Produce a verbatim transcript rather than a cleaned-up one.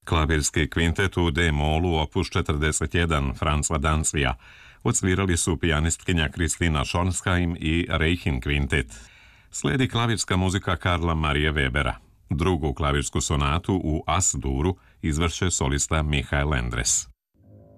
Klavirski kvintet u D-molu opus četrdeset jedan Franza Danzija odsvirali su pijanistkinja Kristina Schornsheim i Reichen kvintet. Slijedi klavirska muzika Karla Marije Webera. Drugu klavirsku sonatu u As-duru izvrše solista Michael Endres.